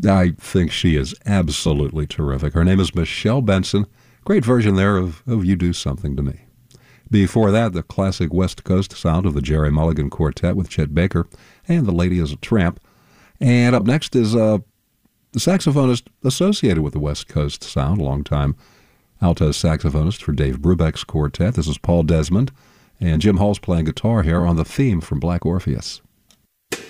I think she is absolutely terrific. Her name is Michelle Benson. Great version there of You Do Something to Me. Before that, the classic West Coast sound of the Jerry Mulligan Quartet with Chet Baker and The Lady is a Tramp. And up next is the saxophonist associated with the West Coast sound, longtime alto saxophonist for Dave Brubeck's quartet. This is Paul Desmond, and Jim Hall's playing guitar here on the theme from Black Orpheus.